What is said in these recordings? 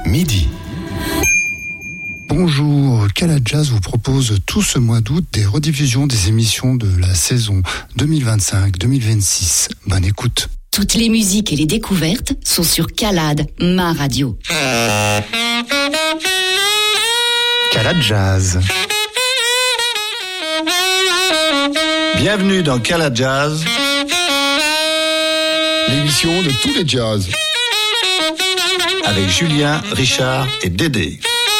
midi. Bonjour, Cala Jazz vous propose tout ce mois d'août des rediffusions des émissions de la saison 2025-2026. Bonne écoute. Toutes les musiques et les découvertes sont sur Calade, ma radio. Cala Jazz. Bienvenue dans Cala Jazz, L'émission de tous les jazz. avec Julien, Richard et Dédé.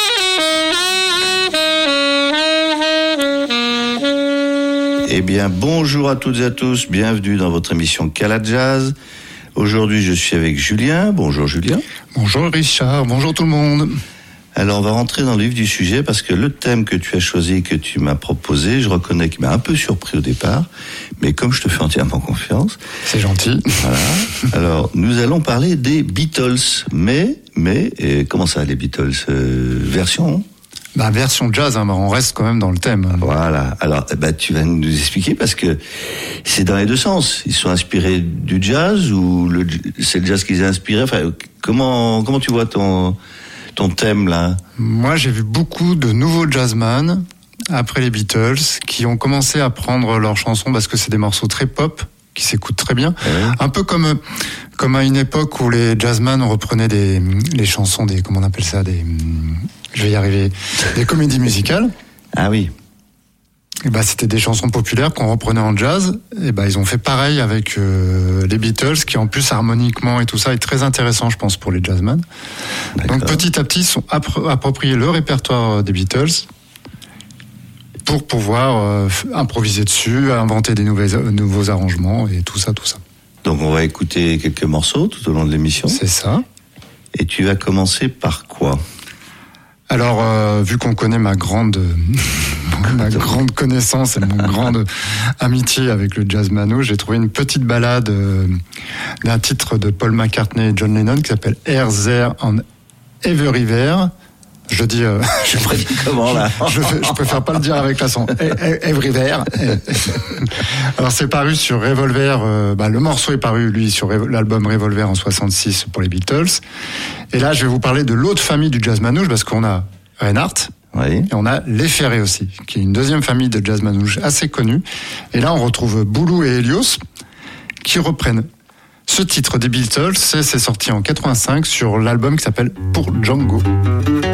Eh bien, bonjour à toutes et à tous, bienvenue dans votre émission Cala Jazz. Aujourd'hui, je suis avec Julien. Bonjour Julien. Bonjour Richard, bonjour tout le monde. Alors, on va rentrer dans le vif du sujet parce que le thème que tu as choisi, que tu m'as proposé, je reconnais qu'il m'a un peu surpris au départ, mais comme je te fais entièrement confiance. C'est gentil. Voilà. Alors, nous allons parler des Beatles, mais comment ça, les Beatles, version? Version jazz, on reste quand même dans le thème. Voilà. Alors, tu vas nous expliquer parce que c'est dans les deux sens. Ils sont inspirés du jazz ou c'est le jazz qui les a inspirés. Enfin, comment tu vois ton thème là? Moi, j'ai vu beaucoup de nouveaux jazzman après les Beatles qui ont commencé à prendre leurs chansons parce que c'est des morceaux très pop qui s'écoutent très bien. Ouais. Un peu comme à une époque où les jazzman reprenaient les chansons comment on appelle ça, je vais y arriver, des comédies musicales. Ah oui. Et c'était des chansons populaires qu'on reprenait en jazz. Et ils ont fait pareil avec les Beatles, qui en plus harmoniquement et tout ça est très intéressant, je pense, pour les jazzmen. Donc petit à petit, ils sont appropriés le répertoire des Beatles pour pouvoir improviser dessus, inventer des nouveaux arrangements et tout ça. Donc on va écouter quelques morceaux tout au long de l'émission. C'est ça. Et tu vas commencer par quoi? Alors, vu qu'on connaît ma grande connaissance et mon grande amitié avec le jazzmano, j'ai trouvé une petite ballade d'un titre de Paul McCartney et John Lennon qui s'appelle Here, There and Everywhere. Je dis, je prédis comment là? Je préfère pas le dire avec l'accent. Everywhere. Alors c'est paru sur Revolver. Le morceau est paru lui sur l'album Revolver en 66 pour les Beatles. Et là je vais vous parler de l'autre famille du jazz manouche parce qu'on a Reinhardt. Oui. Et on a Les Ferré aussi, qui est une deuxième famille de jazz manouche assez connue. Et là on retrouve Boulou et Helios qui reprennent ce titre des Beatles. C'est sorti en 85 sur l'album qui s'appelle Pour Django.